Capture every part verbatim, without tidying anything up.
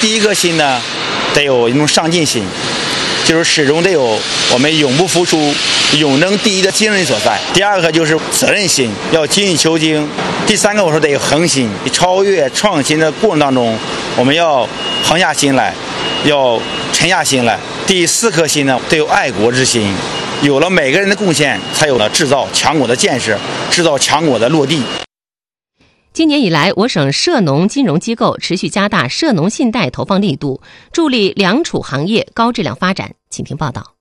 第一个心呢，得有一种上进心，就是始终得有我们永不服输、永争第一的精神所在。第二个就是责任心，要精益求精。第三个我说得有恒心，超越创新的过程当中，我们要横下心来，要沉下心来。第四颗心呢，得有爱国之心。有了每个人的贡献，才有了制造强国的建设，制造强国的落地。 今年以来，我省涉农金融机构持续加大涉农信贷投放力度，助力粮储行业高质量发展。请听报道。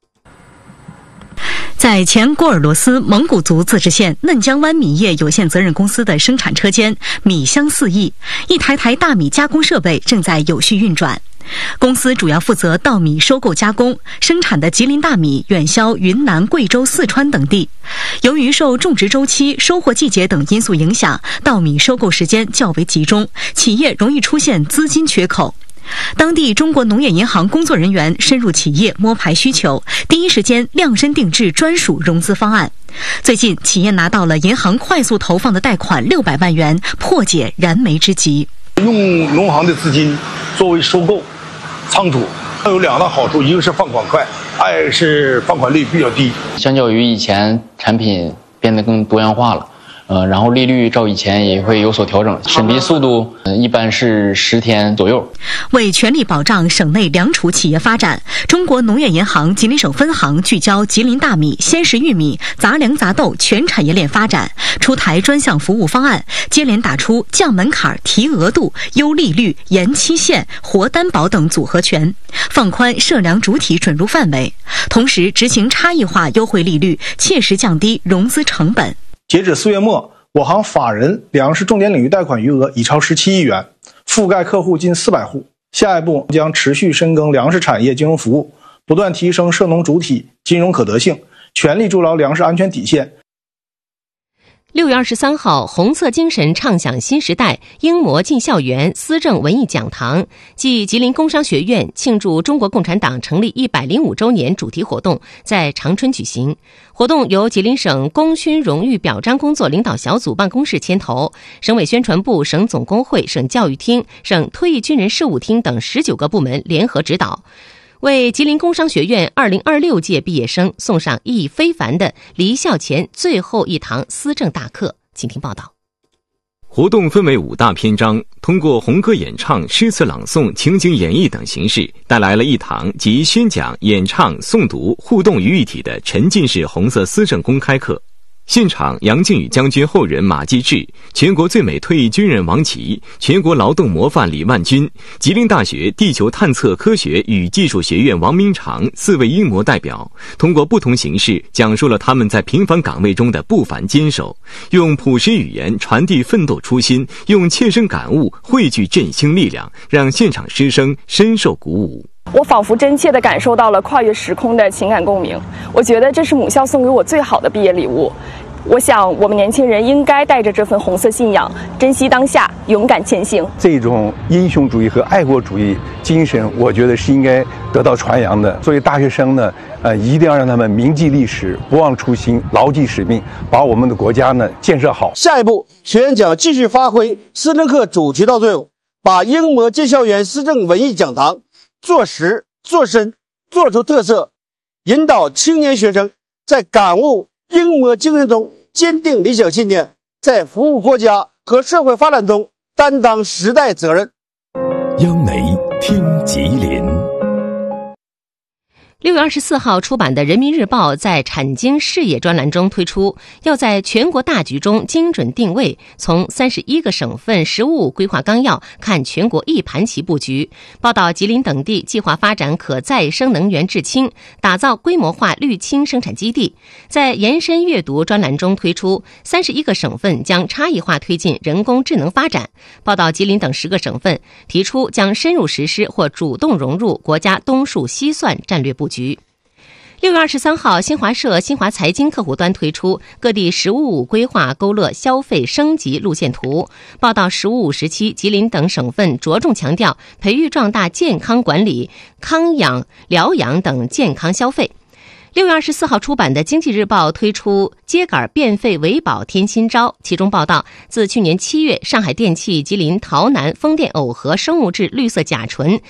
在前郭尔罗斯蒙古族自治县嫩江湾米业有限责任公司的生产车间，米香四溢，一台台大米加工设备正在有序运转。公司主要负责稻米收购加工，生产的吉林大米远销云南、贵州、四川等地。由于受种植周期、收获季节等因素影响，稻米收购时间较为集中，企业容易出现资金缺口。当地中国农业银行工作人员深入企业摸排需求，第一时间量身定制专属融资方案。最近，企业拿到了银行快速投放的贷款六百万元，破解燃眉之急。 用农行的资金作为收购仓储，它有两大好处，一个是放款快，二是放款率比较低。 相较于以前，产品变得更多样化了。呃，然后利率照以前也会有所调整，审批速度呃一般是十天左右。 为全力保障省内粮储企业发展，中国农业银行吉林省分行聚焦吉林大米、鲜食玉米、杂粮杂豆全产业链发展，出台专项服务方案，接连打出降门槛、提额度、优利率、延期限、活担保等组合拳，放宽涉粮主体准入范围，同时执行差异化优惠利率，切实降低融资成本。 截止四月末，我行法人粮食重点领域贷款余额已超十七亿元，覆盖客户近四百户。下一步将持续深耕粮食产业金融服务，不断提升涉农主体金融可得性，全力筑牢粮食安全底线。 六月二十三号，红色精神唱响新时代英模进校园思政文艺讲堂暨吉林工商学院庆祝中国共产党成立一百零五周年主题活动在长春举行。活动由吉林省功勋荣誉表彰工作领导小组办公室牵头，省委宣传部、省总工会、省教育厅、省退役军人事务厅等十九个部门联合指导，为吉林工商学院二零二六届毕业生送上意义非凡的离校前最后一堂思政大课。请听报道。 活动分为五大篇章，通过红歌演唱、诗词朗诵、情景演绎等形式，带来了一堂集宣讲、演唱、诵读、互动于一体的沉浸式红色思政公开课。现场，杨靖宇将军后人马继志，全国最美退役军人王琦，全国劳动模范李万军，吉林大学地球探测科学与技术学院王明常四位英模代表，通过不同形式讲述了他们在平凡岗位中的不凡坚守，用朴实语言传递奋斗初心，用切身感悟汇聚振兴力量，让现场师生深受鼓舞。 我仿佛真切地感受到了跨越时空的情感共鸣，我觉得这是母校送给我最好的毕业礼物。我想我们年轻人应该带着这份红色信仰，珍惜当下，勇敢前行。 这种英雄主义和爱国主义精神，我觉得是应该得到传扬的。作为大学生呢，呃，一定要让他们铭记历史，不忘初心，牢记使命，把我们的国家呢建设好。 下一步，学院将继续发挥思政课主题到作用，把英模进校园思政文艺讲堂做实做深做出特色，引导青年学生在感悟英模精神中坚定理想信念，在服务国家和社会发展中担当时代责任。 央媒听吉林。 六月二十四号出版的《人民日报》在产经视野专栏中推出，要在全国大局中精准定位，从三十一个省份“十五五”规划纲要看全国一盘棋布局，报道吉林等地计划发展可再生能源制氢，打造规模化绿氢生产基地。在延伸阅读专栏中推出，三十一个省份将差异化推进人工智能发展，报道吉林等十个省份提出将深入实施或主动融入国家东数西算战略布局。局。六月二十三号，新华社新华财经客户端推出各地“十五五”规划勾勒消费升级路线图，报道“十五五”时期吉林等省份着重强调培育壮大健康管理、康养、疗养等健康消费。六月二十四号出版的《经济日报》推出秸秆变废为宝添新招，其中报道，自去年七月，上海电气吉林洮南风电耦合生物质绿色甲醇